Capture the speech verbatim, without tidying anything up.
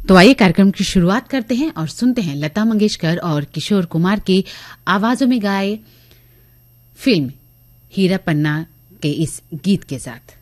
तो आइए कार्यक्रम की शुरुआत करते हैं और सुनते हैं लता मंगेशकर और किशोर कुमार की आवाजों में गाए फिल्म हीरा पन्ना के इस गीत के साथ।